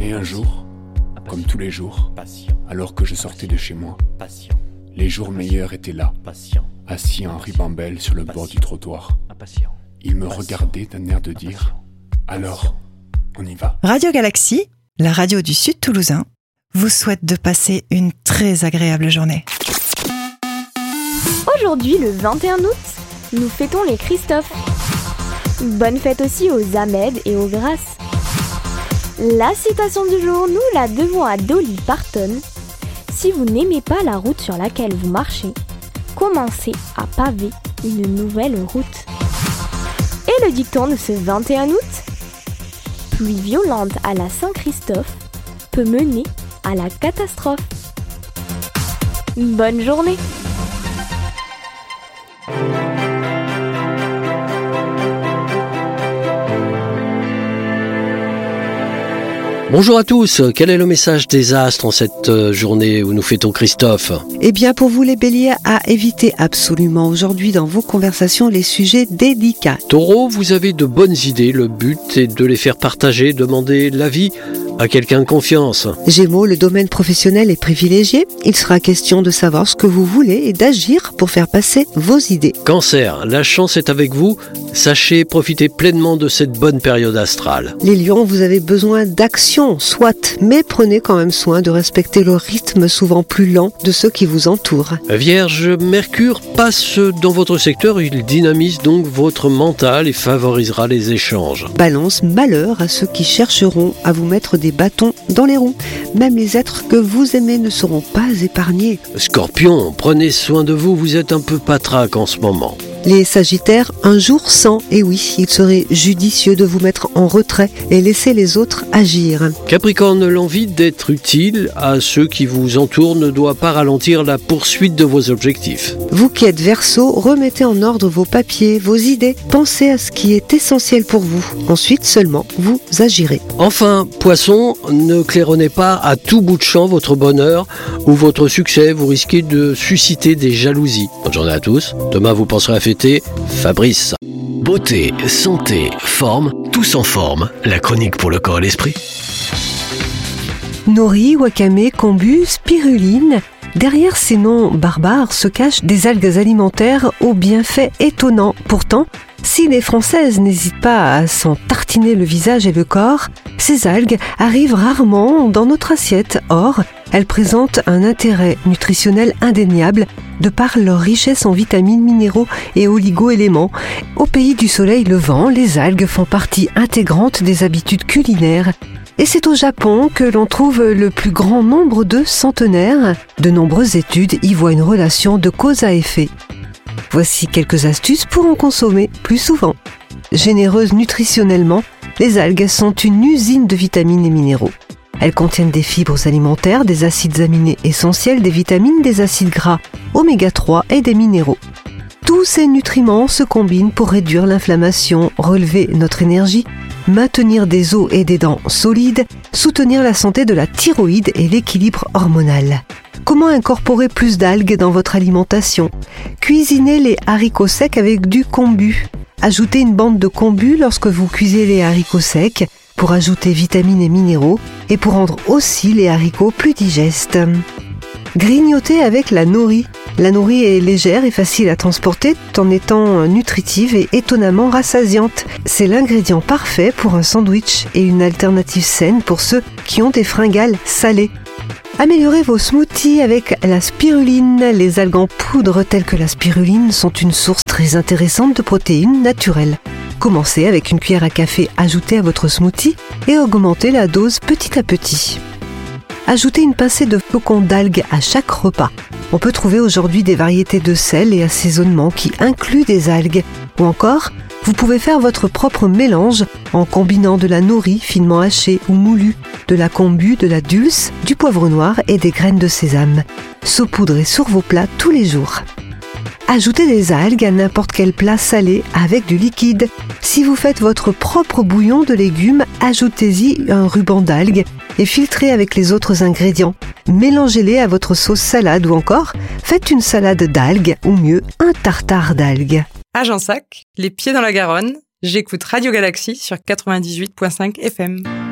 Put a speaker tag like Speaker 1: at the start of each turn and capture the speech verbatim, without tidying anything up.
Speaker 1: Et un jour, comme tous les jours, alors que je sortais de chez moi, les jours meilleurs étaient là, assis en ribambelle sur le bord du trottoir. Ils me regardaient d'un air de dire « Alors, on y va ?»
Speaker 2: Radio Galaxie, la radio du Sud Toulousain, vous souhaite de passer une très agréable journée.
Speaker 3: Aujourd'hui, le vingt et un août, nous fêtons les Christophe. Bonne fête aussi aux Ahmed et aux Grâce. La citation du jour, nous la devons à Dolly Parton. Si vous n'aimez pas la route sur laquelle vous marchez, commencez à paver une nouvelle route. Et le dicton de ce vingt et un août, pluie violente à la Saint-Christophe peut mener à la catastrophe. Bonne journée!
Speaker 4: Bonjour à tous, quel est le message des astres en cette journée où nous fêtons Christophe ?
Speaker 5: Eh bien pour vous les béliers, à éviter absolument aujourd'hui dans vos conversations les sujets délicats.
Speaker 4: Taureau, vous avez de bonnes idées, le but est de les faire partager, demander l'avis à quelqu'un de confiance.
Speaker 5: Gémeaux, le domaine professionnel est privilégié, il sera question de savoir ce que vous voulez et d'agir pour faire passer vos idées.
Speaker 4: Cancer, la chance est avec vous, sachez profiter pleinement de cette bonne période astrale.
Speaker 5: Les lions, vous avez besoin d'action, soit, mais prenez quand même soin de respecter le rythme souvent plus lent de ceux qui vous entourent.
Speaker 4: Vierge, Mercure passe dans votre secteur, il dynamise donc votre mental et favorisera les échanges.
Speaker 5: Balance, malheur à ceux qui chercheront à vous mettre des bâtons dans les roues. Même les êtres que vous aimez ne seront pas épargnés.
Speaker 4: Scorpion, prenez soin de vous, vous êtes un peu patraque en ce moment.
Speaker 5: Les Sagittaires, un jour sans, et oui, il serait judicieux de vous mettre en retrait et laisser les autres agir.
Speaker 4: Capricorne, l'envie d'être utile à ceux qui vous entourent ne doit pas ralentir la poursuite de vos objectifs.
Speaker 5: Vous qui êtes Verseau, remettez en ordre vos papiers, vos idées, pensez à ce qui est essentiel pour vous. Ensuite seulement, vous agirez.
Speaker 4: Enfin, Poisson, ne claironnez pas à tout bout de champ votre bonheur ou votre succès, vous risquez de susciter des jalousies. Bonne journée à tous, demain vous penserez à fêter Fabrice.
Speaker 6: Beauté, santé, forme, tous en forme. La chronique pour le corps et l'esprit.
Speaker 5: Nori, wakame, kombu, spiruline. Derrière ces noms barbares se cachent des algues alimentaires aux bienfaits étonnants. Pourtant, si les Françaises n'hésitent pas à s'en tartiner le visage et le corps, ces algues arrivent rarement dans notre assiette. Or, elles présentent un intérêt nutritionnel indéniable de par leur richesse en vitamines, minéraux et oligo-éléments. Au pays du soleil levant, les algues font partie intégrante des habitudes culinaires. Et c'est au Japon que l'on trouve le plus grand nombre de centenaires. De nombreuses études y voient une relation de cause à effet. Voici quelques astuces pour en consommer plus souvent. Généreuses nutritionnellement, les algues sont une usine de vitamines et minéraux. Elles contiennent des fibres alimentaires, des acides aminés essentiels, des vitamines, des acides gras, oméga trois et des minéraux. Tous ces nutriments se combinent pour réduire l'inflammation, relever notre énergie, maintenir des os et des dents solides, soutenir la santé de la thyroïde et l'équilibre hormonal. Comment incorporer plus d'algues dans votre alimentation ? Cuisinez les haricots secs avec du kombu. Ajoutez une bande de kombu lorsque vous cuisez les haricots secs pour ajouter vitamines et minéraux et pour rendre aussi les haricots plus digestes. Grignotez avec la nori. La nori est légère et facile à transporter tout en étant nutritive et étonnamment rassasiante. C'est l'ingrédient parfait pour un sandwich et une alternative saine pour ceux qui ont des fringales salées. Améliorez vos smoothies avec la spiruline. Les algues en poudre telles que la spiruline sont une source très intéressante de protéines naturelles. Commencez avec une cuillère à café ajoutée à votre smoothie et augmentez la dose petit à petit. Ajoutez une pincée de flocons d'algues à chaque repas. On peut trouver aujourd'hui des variétés de sel et assaisonnements qui incluent des algues. Ou encore, vous pouvez faire votre propre mélange en combinant de la nori finement hachée ou moulue, de la kombu, de la dulse, du poivre noir et des graines de sésame. Saupoudrez sur vos plats tous les jours. Ajoutez des algues à n'importe quel plat salé avec du liquide. Si vous faites votre propre bouillon de légumes, ajoutez-y un ruban d'algues et filtrez avec les autres ingrédients. Mélangez-les à votre sauce salade ou encore faites une salade d'algues ou mieux un tartare d'algues.
Speaker 7: À Gensac, les pieds dans la Garonne, j'écoute Radio Galaxie sur quatre-vingt-dix-huit virgule cinq F M.